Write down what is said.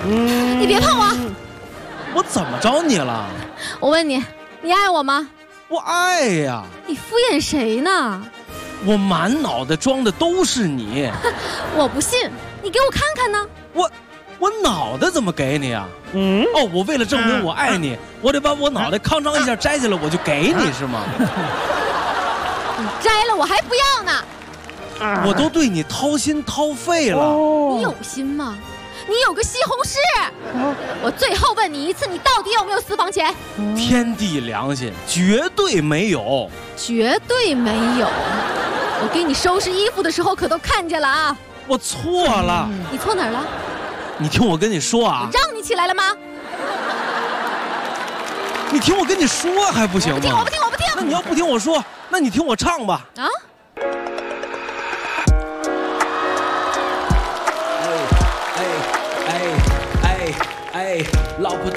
你别碰我！ 我怎么着你了？ 我问你，你爱我吗？ 我爱呀！ 你敷衍谁呢？ 我满脑袋装的都是你。 我不信，你给我看看呢。 我脑袋怎么给你啊？哦，我为了证明我爱你，我得把我脑袋康张一下摘下来，我就给你是吗？ 你摘了我还不要呢。 我都对你掏心掏肺了。 你有心吗？你有个西红柿。我最后问你一次，你到底有没有私房钱？ 天地良心，绝对没有。 绝对没有。我给你收拾衣服的时候可都看见了啊。 我错了。 你错哪儿了？ 你听我跟你说啊。 让你起来了吗？ 你听我跟你说还不行吗？ 我不听。 那你要不听我说，那你听我唱吧。 啊。 老婆。